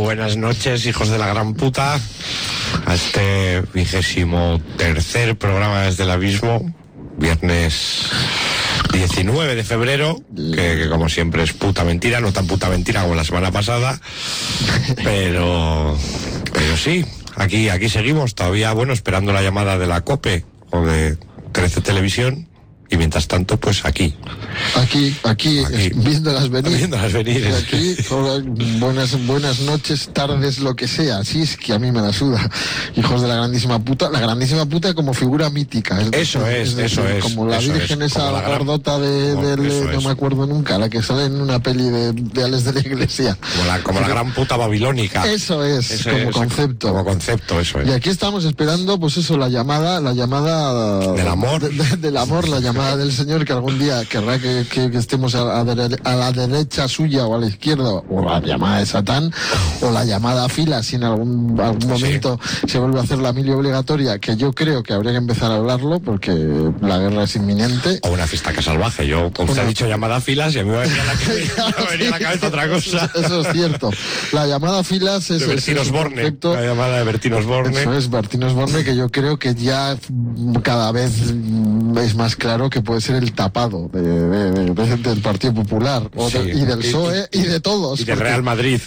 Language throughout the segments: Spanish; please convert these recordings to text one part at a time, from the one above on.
buenas noches, hijos de la gran puta, a este 23º programa desde el abismo, viernes 19 de febrero, que como siempre es puta mentira, no tan puta mentira como la semana pasada, pero sí, aquí seguimos todavía, bueno, esperando la llamada de la COPE o de 13 Televisión. Y mientras tanto, pues aquí, viéndolas venir. Aquí, buenas noches, tardes, lo que sea. Sí, es que a mí me la suda. Hijos de la grandísima puta como figura mítica. Eso es. Como la Virgen esa gordota no me acuerdo nunca, la que sale en una peli de Ales de la Iglesia. Como la gran puta babilónica. Eso es, como concepto. Como concepto, eso es. Y aquí estamos esperando, pues eso, la llamada del amor. Del amor, la llamada del Señor, que algún día querrá que estemos a la derecha suya o a la izquierda, o la llamada de Satán, o la llamada a fila, si en algún momento se vuelve a hacer la mili obligatoria, que yo creo que habría que empezar a hablarlo, porque la guerra es inminente. O una fiesta salvaje. Yo, como usted ha dicho, llamada a filas, y a mí me venía a la cabeza otra cosa. Eso es cierto. La llamada a filas es... De Bertín Osborne. La llamada de Bertín Osborne. Eso es, Bertín Osborne, que yo creo que ya cada vez es más claro que puede ser el tapado del Partido Popular y del PSOE y de todos. Y del Real Madrid.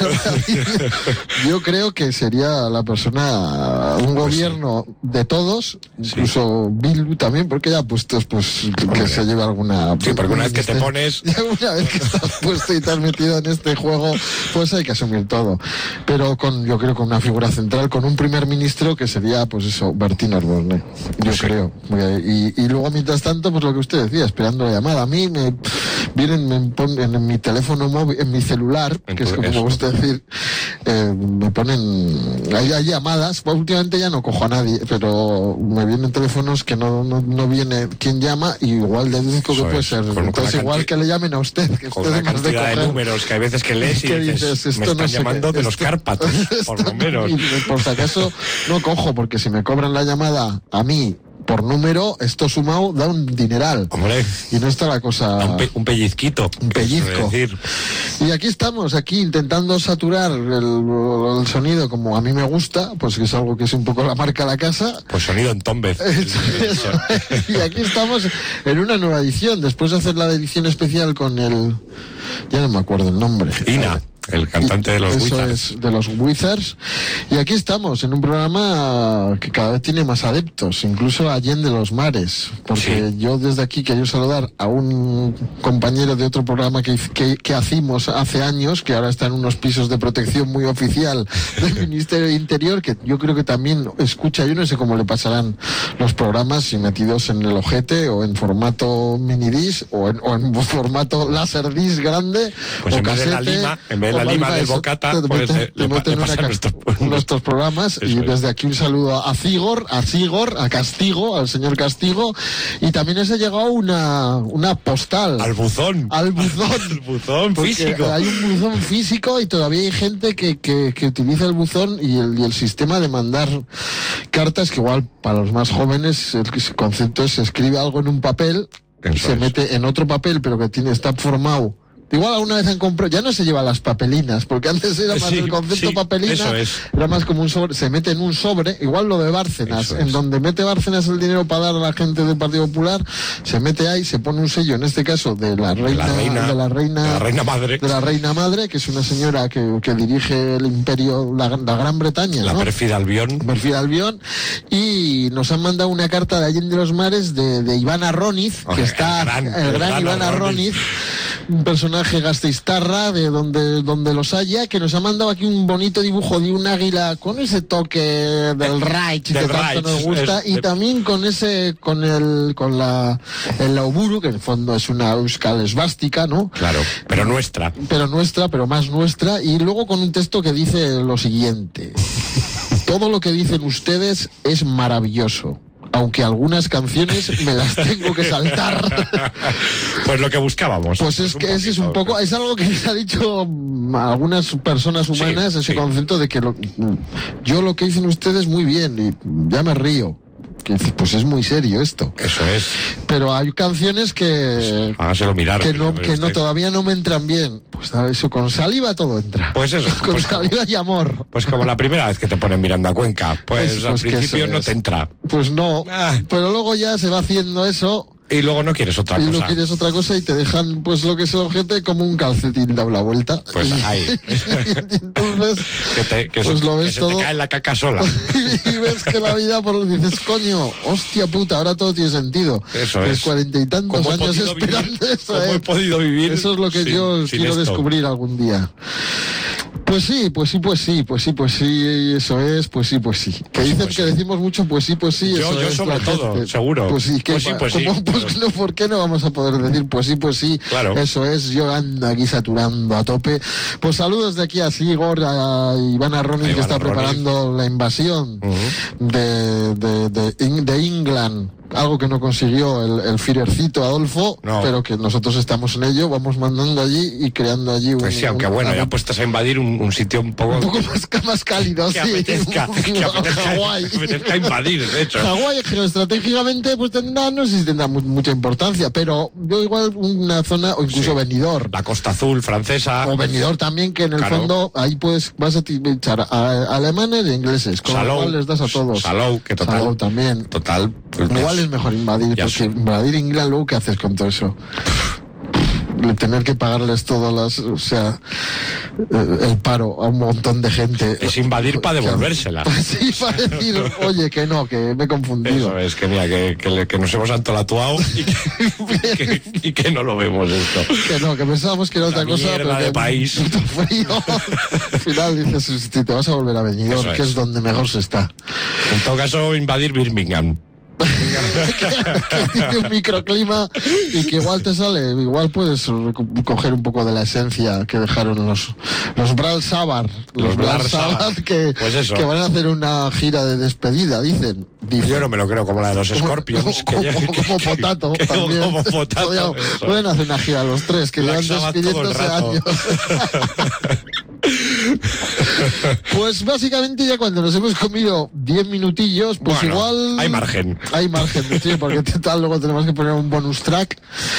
Yo creo que sería la persona, un gobierno de todos, incluso Bildu también, porque ya puestos, pues, que se lleve alguna... Sí, porque una vez que te pones... Una vez que estás puesto y te has metido en este juego, pues hay que asumir todo. Pero yo creo con una figura central, con un primer ministro que sería, pues eso, Bertín Osborne. Yo creo. Y luego, mientras tanto, pues lo que usted decía, esperando la llamada. A mí me ponen en mi teléfono móvil, en mi celular, que es como me gusta decir, me ponen, hay llamadas, pues últimamente ya no cojo a nadie, pero me vienen teléfonos que no viene quién llama, y igual deduzco que puede ser. Entonces igual que le llamen a usted, que con una cantidad de números que hay veces que lees y dices, me están llamando de los Cárpatos, por lo menos. Por si acaso no cojo, porque si me cobran la llamada a mí por número, esto sumado da un dineral. Hombre. Y no está la cosa... Un pellizquito. Un pellizco. Y aquí estamos, intentando saturar el sonido como a mí me gusta, pues que es algo que es un poco la marca de la casa. Pues sonido en Tombez. Y aquí estamos en una nueva edición, después de hacer la edición especial con el... Ya no me acuerdo el nombre. Ina. El cantante de los Wizards. Eso es, de los Wizards. Y aquí estamos, en un programa que cada vez tiene más adeptos, incluso allende los mares. Porque yo desde aquí quiero saludar a un compañero de otro programa que hacimos hace años, que ahora está en unos pisos de protección muy oficial del Ministerio de Interior, que yo creo que también escucha, yo no sé cómo le pasarán los programas, si metidos en el ojete, o en formato minidisc, o en formato laserdisc grande, pues o en casete. Vez de la lima del bocata, pues te meten nuestros programas. Y desde aquí un saludo a Cigor, a Castigo, al señor Castigo, y también les ha llegado una postal al buzón físico. Hay un buzón físico, y todavía hay gente que utiliza el buzón y el sistema de mandar cartas, que igual para los más jóvenes el concepto es: se escribe algo en un papel, se mete en otro papel, pero que está formado. Igual alguna vez han comprado, ya no se llevan las papelinas, porque antes era más el concepto papelina, era más como un sobre, se mete en un sobre, igual lo de Bárcenas, en donde mete Bárcenas el dinero para dar a la gente del Partido Popular, se mete ahí, se pone un sello, en este caso de la reina madre, que es una señora que dirige el imperio, la Gran Bretaña, la Pérfida Albión, y nos han mandado una carta de Allende los Mares de Iván Arroniz, que está el gran Iván Arroniz, un personaje gasteiztarra de donde los haya, que nos ha mandado aquí un bonito dibujo de un águila con ese toque del Reich que tanto nos gusta, y también con la Lauburu, que en el fondo es una euskal esvástica, ¿no? Claro, pero más nuestra, y luego con un texto que dice lo siguiente: todo lo que dicen ustedes es maravilloso, aunque algunas canciones me las tengo que saltar. Pues lo que buscábamos. Pues es que ese es un poco, es algo que se ha dicho a algunas personas humanas, ese concepto de que yo lo que dicen ustedes muy bien, y ya me río. Que dices, pues es muy serio esto. Eso es. Pero hay canciones que... Hágaselo mirar. Que no, todavía no me entran bien. Pues eso, con saliva todo entra. Pues eso. Con saliva y amor. Pues como la primera vez que te ponen mirando a Cuenca. Pues al principio no te entra. Pues no. Pero luego ya se va haciendo eso. Y luego no quieres otra cosa. Y no quieres otra cosa y te dejan, pues lo que es el ojete, como un calcetín dado la vuelta. Pues ahí. Y entonces, pues lo ves que todo. Se te cae la caca sola. Y ves que la vida, dices, coño, hostia puta, ahora todo tiene sentido. Eso es. 40 y tantos años esperando eso. ¿Cómo he podido vivir? Eso es lo que yo quiero descubrir algún día. Pues sí, eso es, pues sí. Que dicen que decimos mucho, pues sí, yo sobre todo, seguro. Pues sí, no, ¿por qué no vamos a poder decir, pues sí? Claro. Eso es, yo ando aquí saturando a tope. Pues saludos de aquí a Sigor, a Ivana Ronin, que está preparando la invasión de England. Algo que no consiguió el Führercito Adolfo, pero que nosotros estamos en ello, vamos mandando allí y creando allí pues sí, aunque bueno, ya puestas a invadir un sitio un poco más cálido, que apetezca Hawái. Que apetezca invadir, de hecho. Hawái, geoestratégicamente, pues no sé si tendrá mucha importancia, pero yo igual una zona, o incluso Benidorm. La Costa Azul francesa. O Benidorm también, que en el fondo ahí vas a echar a alemanes e ingleses, con lo cual les das a todos. Salou, que total. Salou también. Total. Pues igual es mejor invadir, porque invadir Inglaterra, luego, ¿qué haces con todo eso? Tener que pagarles todas el paro a un montón de gente. Es invadir para devolvérsela. Sí, para decir, oye, que no, que me he confundido. Eso es, que mira, que nos hemos antolatuado y que no lo vemos esto. Que no, que pensábamos que era otra cosa. Pero de país. Frío. Al final dices, si te vas a volver a Benidorm, que es donde mejor se está. En todo caso, invadir Birmingham. que tiene un microclima y que igual te sale, igual puedes coger un poco de la esencia que dejaron los Black Sabbath, que van a hacer una gira de despedida, dicen. Yo no me lo creo, como la de los Scorpions. Como Potato también. Como Potato. Pueden hacer una gira los tres, que llevan despidiéndose años. Pues básicamente ya cuando nos hemos comido 10 minutillos, pues igual hay margen, sí, porque tal luego tenemos que poner un bonus track.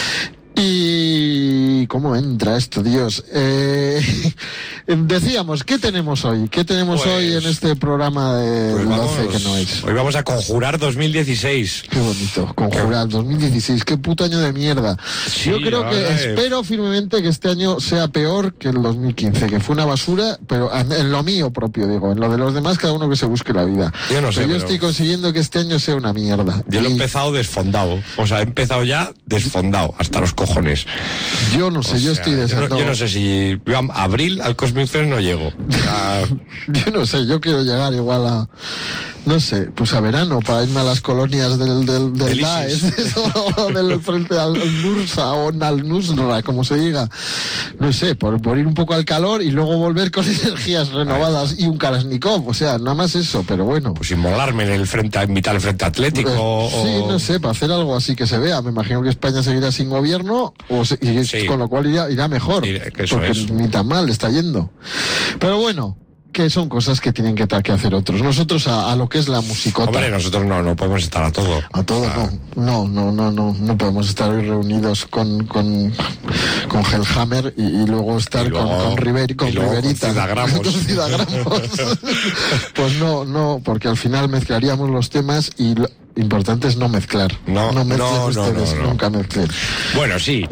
Y ¿cómo entra esto, Dios? Decíamos, ¿qué tenemos hoy? ¿Qué tenemos hoy en este programa de 12 que no es? Hoy vamos a conjurar 2016. Qué bonito, conjurar 2016, qué puto año de mierda. Sí, yo creo que espero firmemente que este año sea peor que el 2015, que fue una basura, pero en lo mío propio, digo, en lo de los demás cada uno que se busque la vida. Yo no sé, pero yo estoy consiguiendo que este año sea una mierda. Yo lo he empezado desfondado, he empezado ya desfondado, hasta los cojones. Yo no sé, yo estoy deseando... Yo no sé si a abril al Cosmic Fest no llego. Yo no sé, yo quiero llegar igual a... No sé, pues a verano, para irme a las colonias del Daesh, o del frente al Nusra, o al Nusra, como se diga. No sé, por ir un poco al calor y luego volver con energías renovadas y un Kalashnikov, nada más eso, pero bueno. Pues inmolarme en mitad del frente atlético. Sí, no sé, para hacer algo así que se vea. Me imagino que España seguirá sin gobierno, con lo cual irá mejor, porque ni tan mal está yendo. Pero bueno, que son cosas que tienen que hacer otros. Nosotros a lo que es la musicota. Hombre, nosotros no podemos estar a todo. A todo no podemos estar hoy reunidos con Hellhammer y luego estar con Riverita. Con Cidagramos. Pues no, porque al final mezclaríamos los temas y importante es no mezclar. No nunca mezclen. Bueno, sí.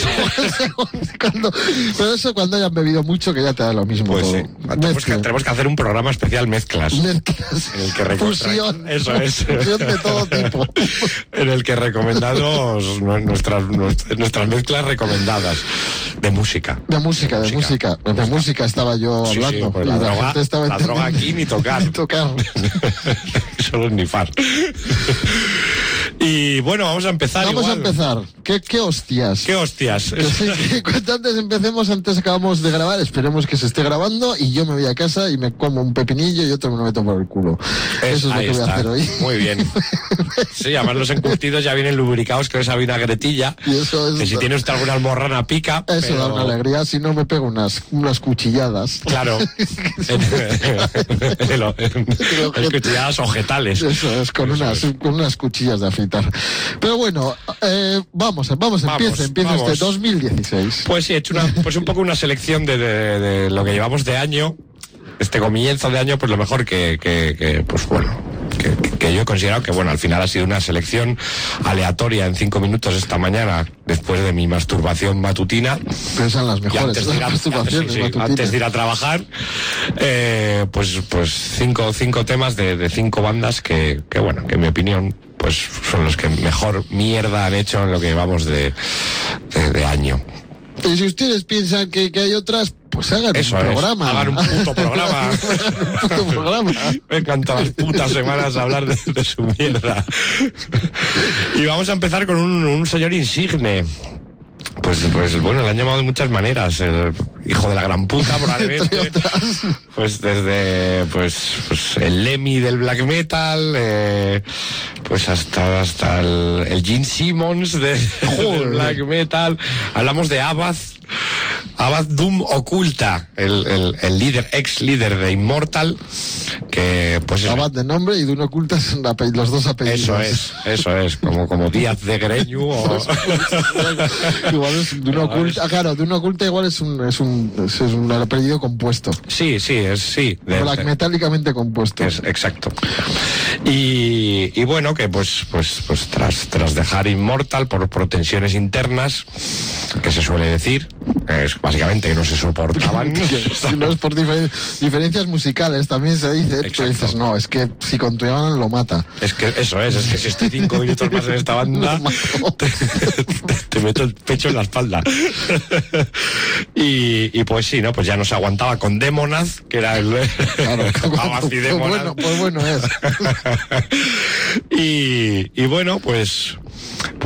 Pero eso cuando hayan bebido mucho, que ya te da lo mismo. Pues todo. Sí. Tenemos que hacer un programa especial mezclas. En el que fusión. Eso es. Fusión de todo tipo. En el que recomendamos nuestras mezclas recomendadas. De música. De música estaba yo hablando. Sí, pues la droga aquí ni tocar. Ni tocar. Solo snifar. Y bueno, vamos a empezar. Vamos a empezar. ¿Qué hostias? ¿Qué hostias? Cuanto antes empecemos, antes acabamos de grabar, esperemos que se esté grabando y yo me voy a casa y me como un pepinillo y otro me lo meto por el culo. Eso es lo que voy a hacer hoy. Muy bien. Sí, además los encurtidos ya vienen lubricados con esa vinagretilla. Y eso es... Que si tiene usted alguna almorrana pica. Eso da una alegría, si no me pego unas cuchilladas. Claro. Cuchilladas ojetales. Eso es, con unas cuchillas de afeitar. Pero bueno, vamos, empieza este 2016. Pues sí, he hecho un poco una selección de lo que llevamos de año, este comienzo de año, pues lo mejor que pues bueno, que yo he considerado que bueno, al final ha sido una selección aleatoria en 5 minutos esta mañana, después de mi masturbación matutina. Pensan las mejores antes de ir a trabajar, pues cinco temas de 5 bandas que bueno, que en mi opinión pues son los que mejor mierda han hecho en lo que llevamos de año. Y si ustedes piensan que hay otras, pues hagan un programa. Hagan un puto programa. Me encantan las putas semanas hablar de su mierda. Y vamos a empezar con un señor insigne. Pues bueno, le han llamado de muchas maneras, el hijo de la gran puta, probablemente. Pues desde pues el Lemmy del black metal, pues hasta el Gene Simmons del black metal. Hablamos de Abad Doom Oculta, el líder, ex líder de Immortal, que pues Abad de nombre y Doom Oculta son los dos apellidos. Eso es, como Díaz de Greñu o... Igual es Doom Oculta, claro, Doom Oculta igual es un apellido compuesto. Sí. Black metálicamente compuesto. Es exacto. Y bueno, que pues tras dejar Immortal por tensiones internas, que se suele decir, es básicamente que no se soportaban. Si no es por diferencias musicales, también se dice. Tú dices, no, es que si continuaban lo mata. Es que eso es que si estoy 5 minutos más en esta banda, te meto el pecho en la espalda. Y pues sí, ¿no? Pues ya no se aguantaba con Demonaz, que era el... Claro, pues bueno es. Y bueno, pues